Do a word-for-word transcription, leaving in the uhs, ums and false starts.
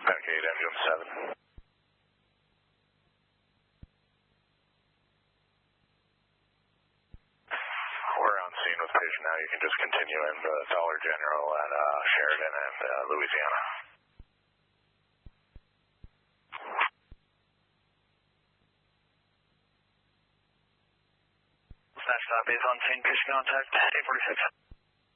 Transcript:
Pack eight, engine seven. We're on scene with patient now. You can just continue in the Dollar General at uh, Sheridan and uh, Louisiana. Next stop is on scene, patient contact, eight forty-six.